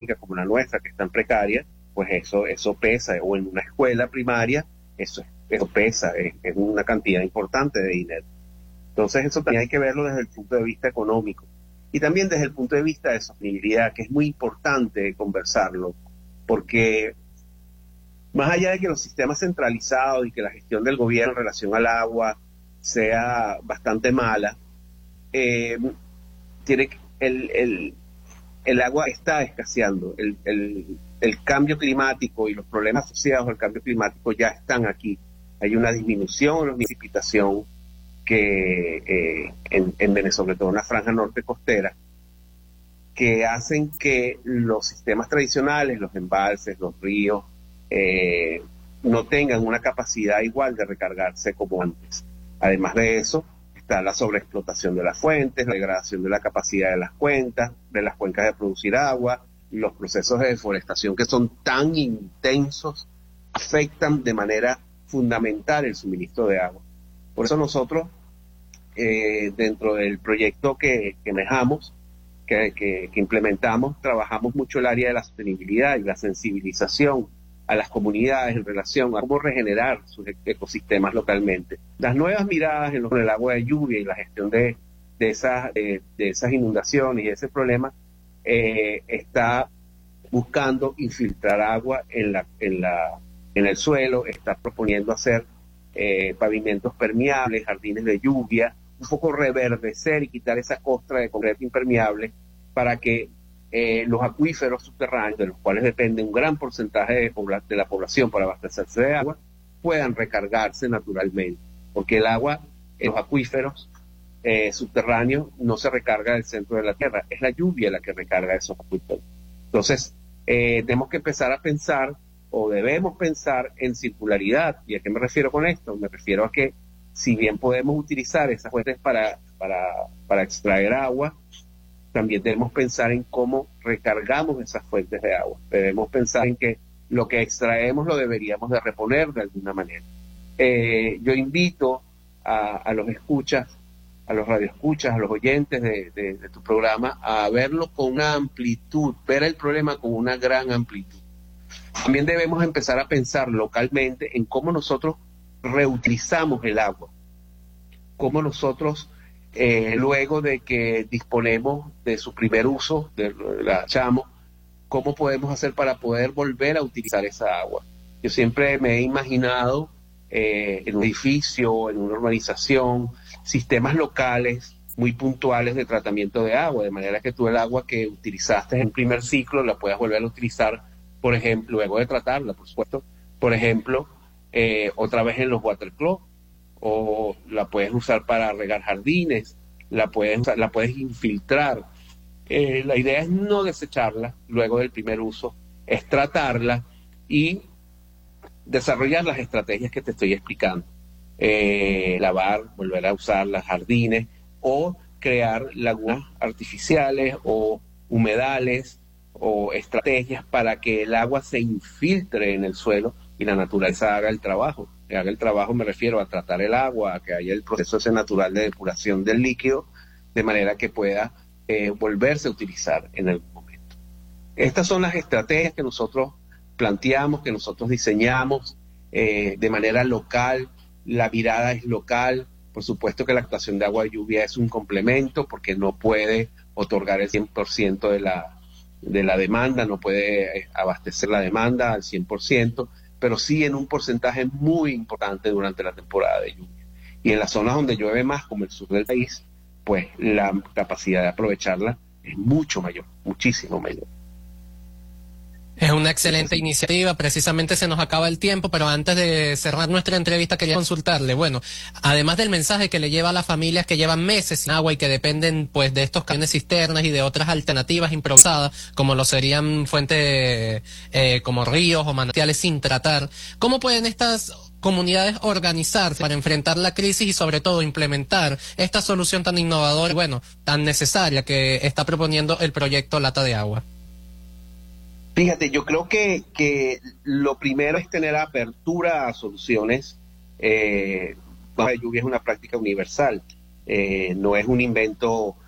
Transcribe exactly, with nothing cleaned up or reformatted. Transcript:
económica como la nuestra, que es tan precaria, pues eso, eso pesa, o en una escuela primaria, eso, eso pesa, es, es una cantidad importante de dinero. Entonces eso también hay que verlo desde el punto de vista económico y también desde el punto de vista de sostenibilidad, que es muy importante conversarlo, porque más allá de que los sistemas centralizados y que la gestión del gobierno en relación al agua sea bastante mala, eh, tiene que- el, el, el agua está escaseando, el, el, el cambio climático y los problemas asociados al cambio climático ya están aquí. Hay una disminución en la precipitación que eh, en, en Venezuela, sobre todo en la franja norte costera, que hacen que los sistemas tradicionales, los embalses, los ríos, eh, no tengan una capacidad igual de recargarse como antes. Además de eso, está la sobreexplotación de las fuentes, la degradación de la capacidad de las cuencas, de las cuencas de producir agua, los procesos de deforestación que son tan intensos, afectan de manera fundamental el suministro de agua. Por eso nosotros, eh, dentro del proyecto que, que manejamos, que, que, que implementamos, trabajamos mucho el área de la sostenibilidad y la sensibilización a las comunidades en relación a cómo regenerar sus ecosistemas localmente. Las nuevas miradas en, los, en el agua de lluvia y la gestión de, de, esas, de, de esas inundaciones y de ese problema eh, está buscando infiltrar agua en, la, en, la, en el suelo, está proponiendo hacer eh, pavimentos permeables, jardines de lluvia, un poco reverdecer y quitar esa costra de concreto impermeable para que eh, los acuíferos subterráneos, de los cuales depende un gran porcentaje de, pobla de la población para abastecerse de agua, puedan recargarse naturalmente, porque el agua en los acuíferos eh, subterráneos no se recarga del centro de la tierra, es la lluvia la que recarga esos acuíferos. Entonces, eh, tenemos que empezar a pensar, o debemos pensar en circularidad. ¿Y a qué me refiero con esto? Me refiero a que si bien podemos utilizar esas fuentes para, para, para extraer agua, también debemos pensar en cómo recargamos esas fuentes de agua. Debemos pensar en que lo que extraemos lo deberíamos de reponer de alguna manera. Eh, yo invito a, a los escuchas, a los radioescuchas, a los oyentes de, de, de tu programa a verlo con una amplitud, ver el problema con una gran amplitud. También debemos empezar a pensar localmente en cómo nosotros reutilizamos el agua, cómo nosotros, eh, luego de que disponemos de su primer uso, de, la echamos, cómo podemos hacer para poder volver a utilizar esa agua. Yo siempre me he imaginado eh, en un edificio, en una urbanización, sistemas locales muy puntuales de tratamiento de agua, de manera que tú el agua que utilizaste en el primer ciclo la puedas volver a utilizar, por ejemplo, luego de tratarla, por supuesto, por ejemplo, eh, otra vez en los water clubs, o la puedes usar para regar jardines, la puedes, la puedes infiltrar. Eh, la idea es no desecharla luego del primer uso, es tratarla y desarrollar las estrategias que te estoy explicando. Eh, lavar, volver a usar los jardines o crear lagunas artificiales o humedales o estrategias para que el agua se infiltre en el suelo y la naturaleza haga el trabajo. Que haga el trabajo me refiero a tratar el agua, a que haya el proceso ese natural de depuración del líquido, de manera que pueda eh, volverse a utilizar en algún momento. Estas son las estrategias que nosotros planteamos, que nosotros diseñamos eh, de manera local. La mirada es local. Por supuesto que la actuación de agua de lluvia es un complemento porque no puede otorgar el cien por ciento de la, de la demanda, no puede abastecer la demanda al cien por ciento, pero sí en un porcentaje muy importante durante la temporada de lluvia. Y en las zonas donde llueve más, como el sur del país, pues la capacidad de aprovecharla es mucho mayor, muchísimo mayor. Es una excelente iniciativa, precisamente se nos acaba el tiempo, pero antes de cerrar nuestra entrevista quería consultarle, bueno, además del mensaje que le lleva a las familias que llevan meses sin agua y que dependen pues de estos camiones cisternas y de otras alternativas improvisadas, como lo serían fuentes eh, como ríos o manantiales sin tratar, ¿cómo pueden estas comunidades organizarse para enfrentar la crisis y sobre todo implementar esta solución tan innovadora y bueno, tan necesaria que está proponiendo el proyecto Lata de Agua? Fíjate, yo creo que, que lo primero es tener apertura a soluciones. Eh, la lluvia es una práctica universal, eh, no es un invento